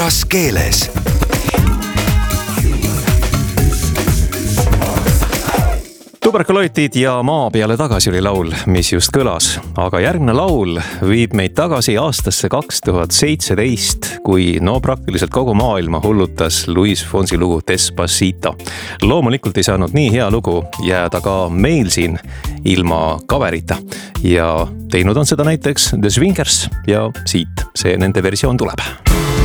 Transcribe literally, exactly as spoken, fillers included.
puhtas keeles. Tuberkuloitid ja maa peale tagasi oli laul, mis just kõlas, aga järgmine laul viib meid tagasi aastasse kaks tuhat seitseteist, kui no praktiliselt kogu maailma hullutas Luis Fonsi lugu Despacito. Loomulikult ei saanud nii hea lugu jääda ka meil siin ilma kaverita ja teinud on seda näiteks The Swingers ja siit see nende versioon tuleb.